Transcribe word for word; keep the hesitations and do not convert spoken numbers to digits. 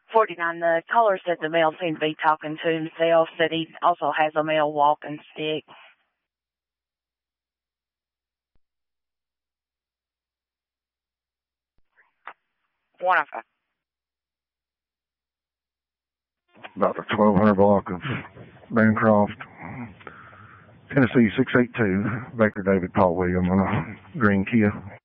forty-nine, the caller said the male seemed to be talking to himself, said he also has a male walking stick. one oh five. About the twelve hundred block of Bancroft, Tennessee six eight two, Baker David Paul William on a green Kia.